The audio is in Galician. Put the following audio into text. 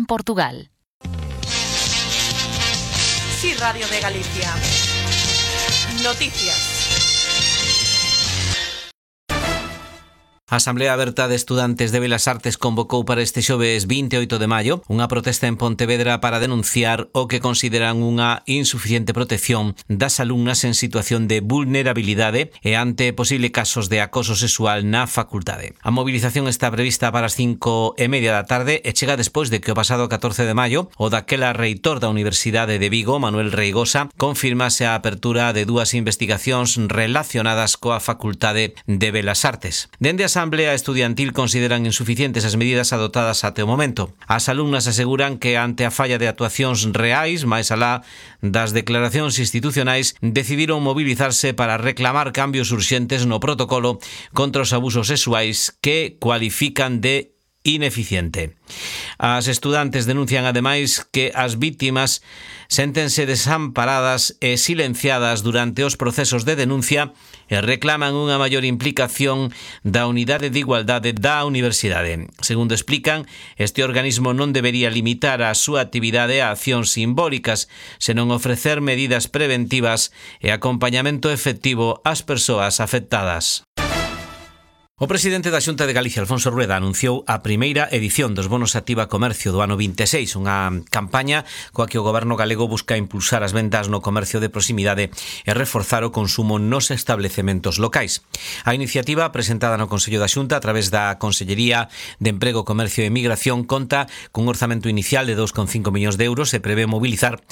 en Portugal. Sí, Radio de Galicia. Noticias. A Asamblea Aberta de Estudantes de Belas Artes convocou para este xoves 28 de maio unha protesta en Pontevedra para denunciar o que consideran unha insuficiente protección das alumnas en situación de vulnerabilidade e ante posible casos de acoso sexual na facultade. A movilización está prevista para as 5:30 da tarde e chega despois de que o pasado 14 de maio o daquela reitor da Universidade de Vigo, Manuel Reigosa, confirmase a apertura de dúas investigacións relacionadas coa Facultade de Belas Artes. Dende a Asamblea Estudiantil consideran insuficientes as medidas adoptadas até o momento. As alumnas aseguran que ante a falla de actuacións reais, máis alá das declaracións institucionais, decidiron mobilizarse para reclamar cambios urxentes no protocolo contra os abusos sexuais que cualifican de ineficiente. As estudantes denuncian ademais que as vítimas séntense desamparadas e silenciadas durante os procesos de denuncia e reclaman unha maior implicación da Unidade de Igualdade da Universidade. Segundo explican, este organismo non debería limitar a súa actividade a accións simbólicas, senón ofrecer medidas preventivas e acompañamento efectivo ás persoas afectadas. O presidente da Xunta de Galicia, Alfonso Rueda, anunciou a primeira edición dos bonos Activa Comercio do ano 26, unha campaña coa que o goberno galego busca impulsar as vendas no comercio de proximidade e reforzar o consumo nos establecementos locais. A iniciativa, presentada no Consello da Xunta a través da Consellería de Emprego, Comercio e Migración, conta cun orzamento inicial de 2,5 millóns de euros e prevé mobilizar